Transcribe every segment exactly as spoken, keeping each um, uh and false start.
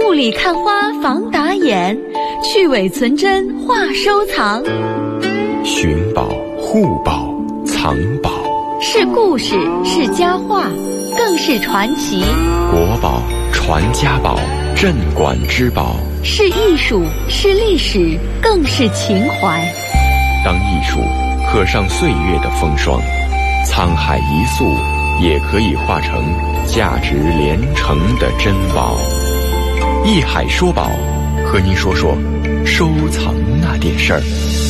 雾里看花防打眼，去伪存真话收藏。 寻宝、护宝、藏宝， 是故事，是佳话，更是传奇。 国宝、传家宝、镇馆之宝， 是艺术，是历史，更是情怀。 当艺术刻上岁月的风霜，沧海一粟也可以化成价值连城的珍宝。艺海说宝，和您说说收藏那点事儿。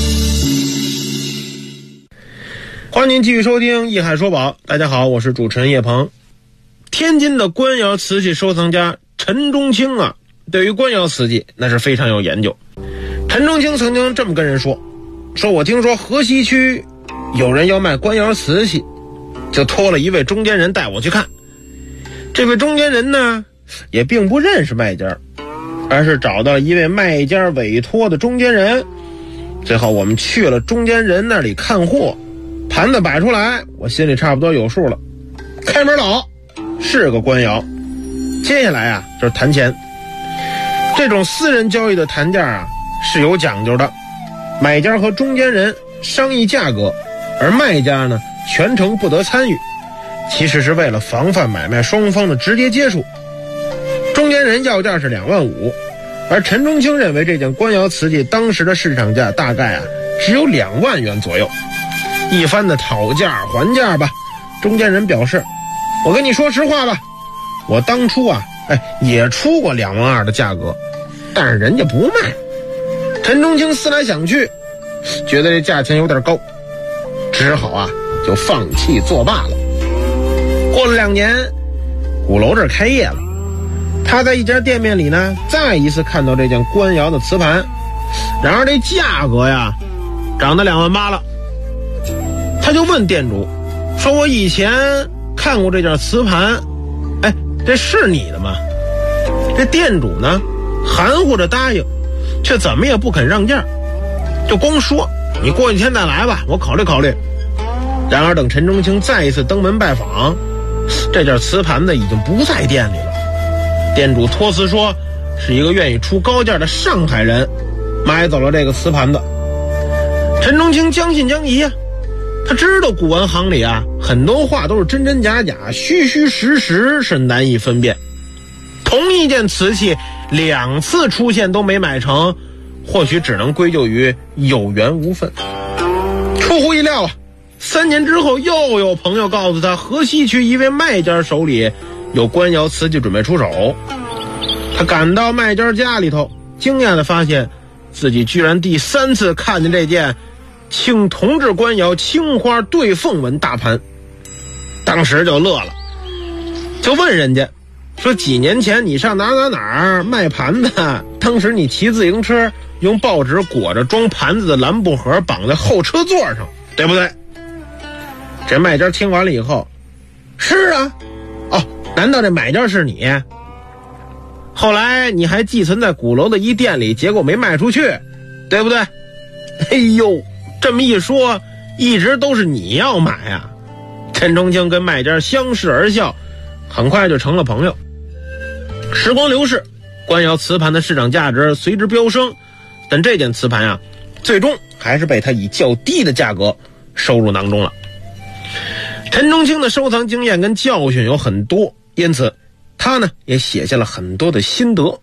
欢迎您继续收听艺海说宝。大家好，我是主持人叶鹏。天津的官窑瓷器收藏家陈中清啊，对于官窑瓷器那是非常有研究。陈中清曾经这么跟人说，说我听说河西区有人要卖官窑瓷器，就托了一位中间人带我去看。这位中间人呢，也并不认识卖家，而是找到一位卖家委托的中间人。最后我们去了中间人那里看货，盘子摆出来，我心里差不多有数了。开门老是个官窑，接下来啊就是谈钱。这种私人交易的谈价啊是有讲究的，买家和中间人商议价格，而卖家呢全程不得参与，其实是为了防范买卖双方的直接接触。中间人要价是两万五，而陈中清认为这件官窑瓷器当时的市场价大概啊只有两万元左右。一番的讨价还价吧，中间人表示，我跟你说实话吧，我当初啊哎也出过两万二的价格，但是人家不卖。陈中清思来想去，觉得这价钱有点高，只好啊就放弃作罢了。过了两年，鼓楼这儿开业了，他在一家店面里呢再一次看到这件官窑的瓷盘，然而这价格呀涨到两万八了。他就问店主说，我以前看过这件瓷盘，哎，这是你的吗？这店主呢含糊着答应，却怎么也不肯让价，就光说你过几天再来吧，我考虑考虑。然而等陈中清再一次登门拜访，这件瓷盘子已经不在店里了。店主托辞说是一个愿意出高价的上海人买走了这个瓷盘子。陈中清将信将疑啊，他知道古玩行里啊很多话都是真真假假，虚虚实实，是难以分辨。同一件瓷器两次出现都没买成，或许只能归咎于有缘无分。出乎意料啊，三年之后又有朋友告诉他，河西区一位卖家手里有官窑瓷器准备出手。他赶到卖家家里头，惊讶地发现自己居然第三次看见这件清同治官窑青花对凤纹大盘，当时就乐了，就问人家说，几年前你上哪哪哪儿卖盘子，当时你骑自行车用报纸裹着装盘子的蓝布盒绑在后车座上，对不对？这卖家听完了以后，是啊，哦，难道这买家是你？后来你还寄存在鼓楼的一店里，结果没卖出去，对不对？哎呦，这么一说，一直都是你要买啊。陈中清跟卖家相视而笑，很快就成了朋友。时光流逝，官窑瓷盘的市场价值随之飙升，但这件瓷盘啊最终还是被他以较低的价格收入囊中了。陈中清的收藏经验跟教训有很多，因此他呢也写下了很多的心得。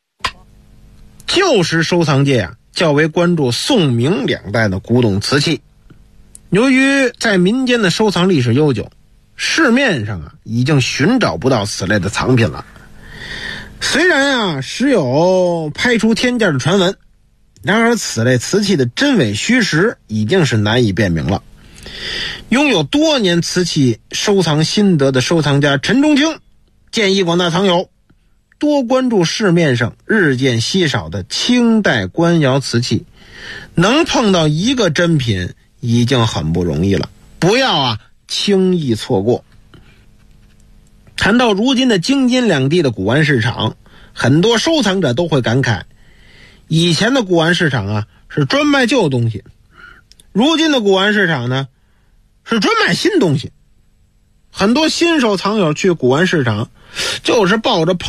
旧时收藏界啊较为关注宋明两代的古董瓷器，由于在民间的收藏历史悠久，市面上啊已经寻找不到此类的藏品了。虽然啊时有拍出天价的传闻，然而此类瓷器的真伪虚实已经是难以辨明了。拥有多年瓷器收藏心得的收藏家陈中清建议广大藏友多关注市面上日渐稀少的清代官窑瓷器，能碰到一个真品已经很不容易了，不要啊轻易错过。谈到如今的京津两地的古玩市场，很多收藏者都会感慨，以前的古玩市场啊是专卖旧东西，如今的古玩市场呢是专卖新东西。很多新手藏友去古玩市场就是抱着碰